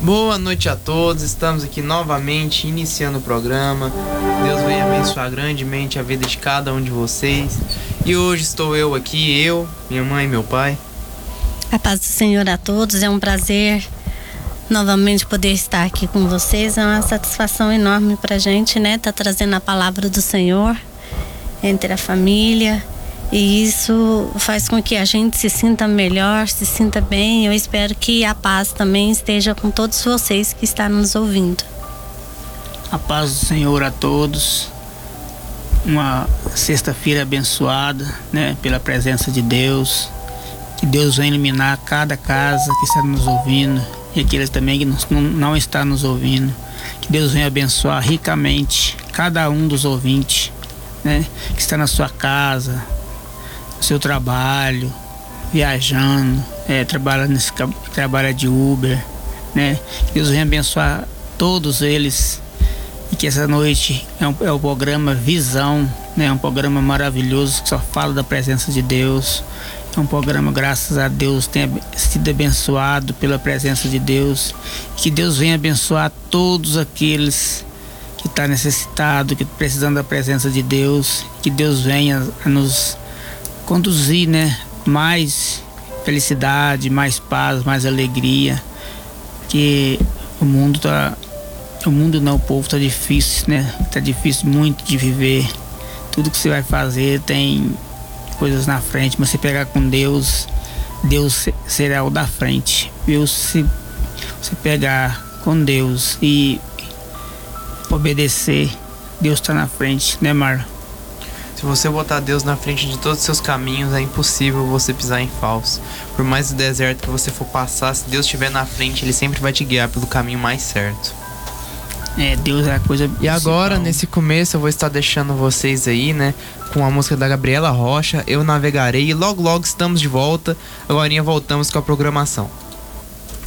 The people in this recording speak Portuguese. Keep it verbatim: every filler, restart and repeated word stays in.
Boa noite a todos, estamos aqui novamente iniciando o programa. Deus venha abençoar grandemente a vida de cada um de vocês. E hoje estou eu aqui, eu, minha mãe e meu pai. A paz do Senhor a todos, é um prazer novamente poder estar aqui com vocês. É uma satisfação enorme pra gente, né? Tá trazendo a palavra do Senhor entre a família. E isso faz com que a gente se sinta melhor, se sinta bem. Eu espero que a paz também esteja com todos vocês que estão nos ouvindo. A paz do Senhor a todos. Uma sexta-feira abençoada, né, pela presença de Deus. Que Deus venha iluminar cada casa que está nos ouvindo e aqueles também que não, não está nos ouvindo. Que Deus venha abençoar ricamente cada um dos ouvintes, né, que está na sua casa, seu trabalho, viajando, é, trabalha, nesse, trabalha de Uber, né? Que Deus venha abençoar todos eles e que essa noite é, um, é o programa Visão, né? Um programa maravilhoso que só fala da presença de Deus. É um programa, graças a Deus, tenha sido abençoado pela presença de Deus. Que Deus venha abençoar todos aqueles que estão necessitados, que estão precisando da presença de Deus. Que Deus venha a nos conduzir, né, mais felicidade, mais paz, mais alegria. Que o mundo tá, o mundo não, o povo tá difícil, né? Tá difícil muito de viver. Tudo que você vai fazer tem coisas na frente, mas se pegar com Deus, Deus será o da frente. Viu? Se você pegar com Deus e obedecer, Deus tá na frente, né, Mar? Se você botar Deus na frente de todos os seus caminhos, é impossível você pisar em falso. Por mais o deserto que você for passar, se Deus estiver na frente, Ele sempre vai te guiar pelo caminho mais certo. É, Deus é a coisa principal. E agora, nesse começo, eu vou estar deixando vocês aí, né, com a música da Gabriela Rocha, Eu Navegarei. E logo, logo estamos de volta. Agora voltamos com a programação.